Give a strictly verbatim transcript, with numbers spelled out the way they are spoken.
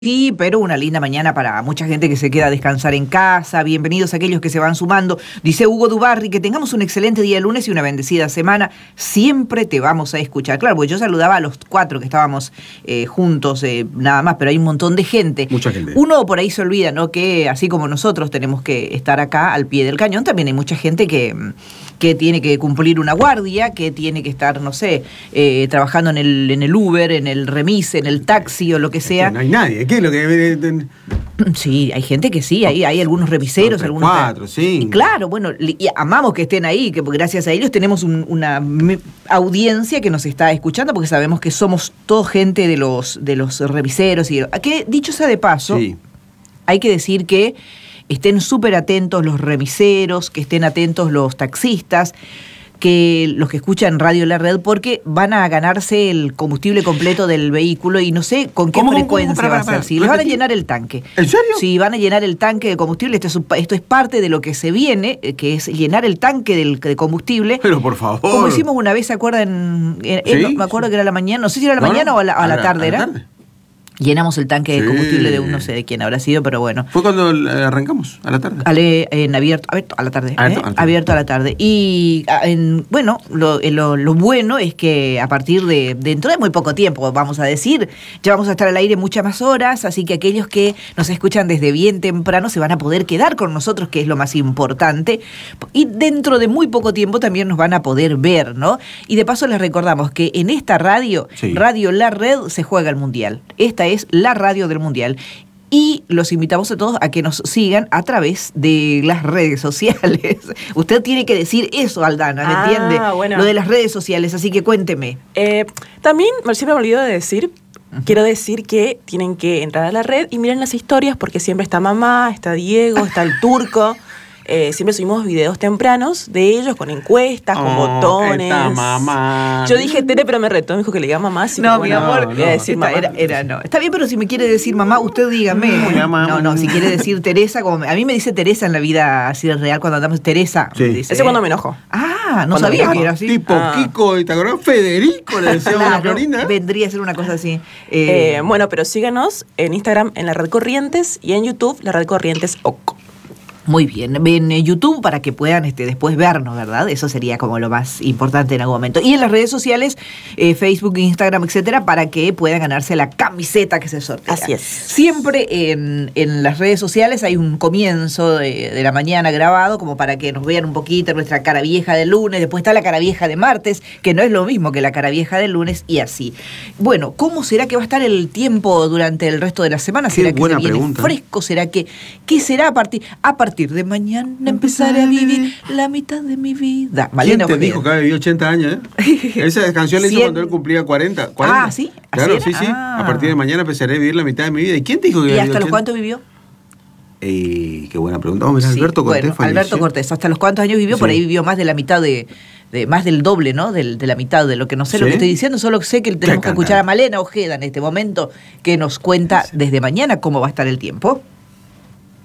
Sí, pero una linda mañana para mucha gente que se queda a descansar en casa. Bienvenidos a aquellos que se van sumando. Dice Hugo Dubarri, que tengamos un excelente día de lunes y una bendecida semana. Siempre te vamos a escuchar. Claro, porque yo saludaba a los cuatro que estábamos eh, juntos, eh, nada más, pero hay un montón de gente. Mucha gente. Uno por ahí se olvida, ¿no? Que así como nosotros tenemos que estar acá al pie del cañón, también hay mucha gente que, que tiene que cumplir una guardia, que tiene que estar, no sé, eh, trabajando en el, en el Uber, en el remise, en el taxi o lo que sea. No hay nadie. ¿Qué es lo que...? Sí, hay gente que sí, hay, hay algunos reviseros, Otras algunos... cuatro, cinco. Y claro, bueno, y amamos que estén ahí, que gracias a ellos tenemos un, una audiencia que nos está escuchando, porque sabemos que somos todo gente de los, de los reviseros. Y que, dicho sea de paso, sí, hay que decir que estén súper atentos los remiseros, que estén atentos los taxistas, que los que escuchan Radio La Red, porque van a ganarse el combustible completo del vehículo y no sé con qué ¿Cómo, frecuencia cómo, cómo? Para, va a para, ser. para, Si les van a llenar el tanque. ¿En serio? Si van a llenar el tanque de combustible, esto es, esto es parte de lo que se viene, que es llenar el tanque del, de combustible. Pero por favor. Como hicimos una vez, ¿se acuerdan? En, ¿Sí? en, no, me acuerdo que era la mañana, no sé si era la no, mañana no, o a la, a la tarde, ¿era? Tarde. Llenamos el tanque sí. de combustible de un no sé de quién habrá sido, pero bueno. ¿Fue cuando arrancamos? ¿A la tarde? Ale, en abierto, abierto a la tarde. Abierto, ¿eh? abierto a la tarde. Y en, bueno, lo, lo, lo bueno es que a partir de dentro de muy poco tiempo, vamos a decir, ya vamos a estar al aire muchas más horas, así que aquellos que nos escuchan desde bien temprano se van a poder quedar con nosotros, que es lo más importante. Y dentro de muy poco tiempo también nos van a poder ver, ¿no? Y de paso les recordamos que en esta radio, sí. Radio La Red, se juega el Mundial. Esta es la radio del Mundial. Y los invitamos a todos a que nos sigan a través de las redes sociales. Usted tiene que decir eso, Aldana, ¿me ah, entiende? Bueno. Lo de las redes sociales, así que cuénteme. Eh, también, siempre me olvido de decir, uh-huh. quiero decir que tienen que entrar a la red y miren las historias, porque siempre está mamá, está Diego, está el turco. Eh, siempre subimos videos tempranos de ellos con encuestas, con oh, botones. Esta mamá. Yo dije Tere, pero me retó, me dijo que le diga mamá. Así no, que, mi bueno, amor, no, no, decir esta, mamá. Era, era, no. Está bien, pero si me quiere decir mamá, usted dígame. No, no, no, si quiere decir Teresa, como a mí me dice Teresa en la vida así real cuando andamos Teresa. Sí. Dice, Eso cuando me enojo. Ah, no sabía que era así. Tipo ah. Kiko, ¿te acordás? Federico, le decíamos claro, a Florina. Vendría a ser una cosa así. Eh, eh, bueno, pero síganos en Instagram en La Red Corrientes y en YouTube La Red Corrientes O C. Muy bien, en YouTube para que puedan este, después vernos, ¿verdad? Eso sería como lo más importante en algún momento. Y en las redes sociales, eh, Facebook, Instagram, etcétera, para que puedan ganarse la camiseta que se sortea. Así es. Siempre en, en las redes sociales hay un comienzo de, de la mañana grabado, como para que nos vean un poquito nuestra cara vieja del lunes. Después está la cara vieja de martes, que no es lo mismo que la cara vieja del lunes, y así. Bueno, ¿cómo será que va a estar el tiempo durante el resto de la semana? Qué ¿Será que buena se viene pregunta. fresco? ¿Será que qué será a partir a partir A partir de mañana empezaré a vivir la mitad de mi vida? Malena ¿Quién te Ojeda dijo que había vivido ochenta años? Eh? Esa canción la hizo cuando él cumplía cuarenta. cuarenta. Ah, ¿sí? Claro, sí, era? sí. Ah. A partir de mañana empezaré a vivir la mitad de mi vida. ¿Y quién te dijo que ¿Y había hasta vivido los cuántos vivió? Eh, qué buena pregunta. Oh, mira, sí, Alberto Cortés bueno, falleció. Alberto Cortés, ¿hasta los cuántos años vivió? Sí. Por ahí vivió más de la mitad de... De, más del doble, ¿no? Del, de la mitad de lo que no sé, ¿sí? Lo que estoy diciendo, solo sé que tenemos que escuchar a Malena Ojeda en este momento, que nos cuenta sí. desde mañana cómo va a estar el tiempo.